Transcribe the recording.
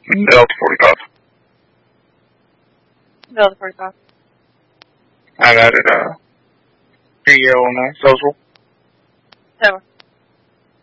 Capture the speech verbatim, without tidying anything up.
Delta forty-five. Delta forty-five. I got it, uh, P O on that, social. Seven.